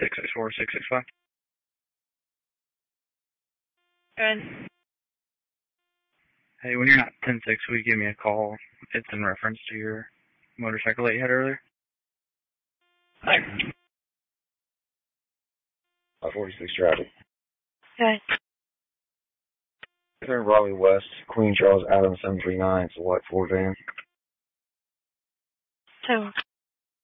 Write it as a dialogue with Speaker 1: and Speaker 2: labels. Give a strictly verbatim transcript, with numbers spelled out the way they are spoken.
Speaker 1: six six four, six six five.
Speaker 2: Good.
Speaker 1: Hey, when you're not ten six, will you give me a call? It's in reference to your motorcycle that you had earlier.
Speaker 2: Hi.
Speaker 3: five forty-six traffic.
Speaker 2: Good.
Speaker 3: They're in Raleigh West, Queen Charles Adams seven three nine. It's a white Ford van.
Speaker 2: So